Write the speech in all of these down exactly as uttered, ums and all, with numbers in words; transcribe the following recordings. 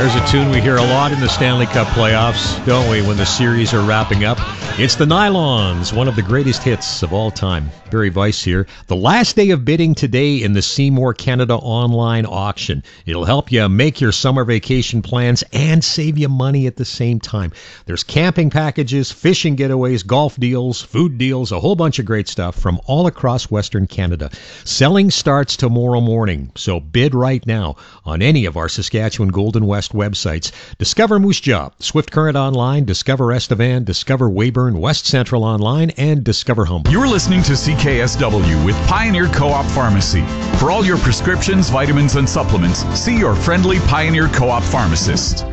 There's a tune we hear a lot in the Stanley Cup playoffs, don't we, when the series are wrapping up? It's the Nylons, one of the greatest hits of all time. Barry Weiss here. The last day of bidding today in the Seymour Canada online auction. It'll help you make your summer vacation plans and save you money at the same time. There's camping packages, fishing getaways, golf deals, food deals, a whole bunch of great stuff from all across Western Canada. Selling starts tomorrow morning, so bid right now on any of our Saskatchewan Golden West websites. Discover Moose Jaw, Swift Current Online, Discover Estevan, Discover Weyburn, West Central Online, and Discover Humboldt. You're listening to C K S W with Pioneer Co-op Pharmacy. For all your prescriptions, vitamins, and supplements, see your friendly Pioneer Co-op pharmacist.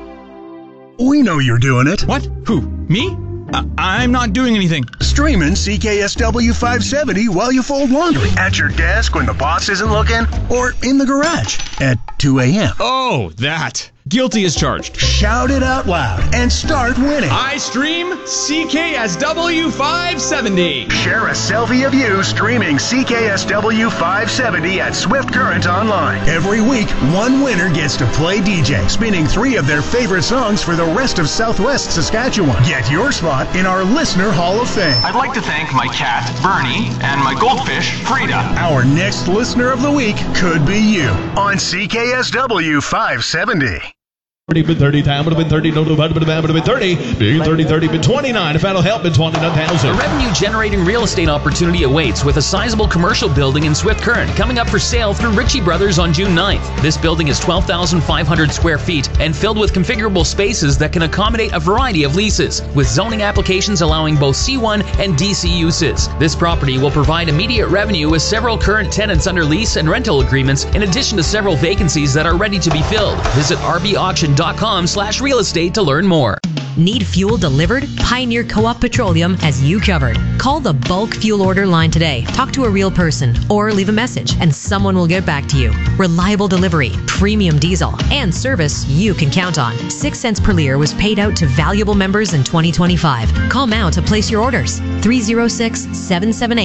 We know you're doing it. What? Who? Me? I- I'm not doing anything. Streaming C K S W five seventy while you fold laundry. At your desk when the boss isn't looking. Or in the garage at two a.m. Oh, that. Guilty as charged. Shout it out loud and start winning. I stream C K S W five seventy. Share a selfie of you streaming C K S W five seventy at Swift Current Online. Every week, one winner gets to play D J, spinning three of their favorite songs for the rest of Southwest Saskatchewan. Get your spot in our Listener Hall of Fame. I'd like to thank my cat, Bernie, and my goldfish, Frida. Our next Listener of the Week could be you on C K S W five seventy. Been thirty, time would have been thirty, no, no, would have been thirty, been thirty, thirty, been twenty-nine, if that'll help, been twenty-nine thousand. A revenue-generating real estate opportunity awaits with a sizable commercial building in Swift Current coming up for sale through Ritchie Brothers on June ninth. This building is twelve thousand five hundred square feet and filled with configurable spaces that can accommodate a variety of leases, with zoning applications allowing both C one and D C uses. This property will provide immediate revenue with several current tenants under lease and rental agreements, in addition to several vacancies that are ready to be filled. Visit r b auction dot com slash real estate to learn more. Need fuel delivered? Pioneer Co-op Petroleum has you covered. Call the bulk fuel order line today. Talk to a real person or leave a message and someone will get back to you. Reliable delivery, premium diesel, and service you can count on. Six cents per liter was paid out to valuable members in twenty twenty-five. Call now to place your orders. three oh six, seven seven eight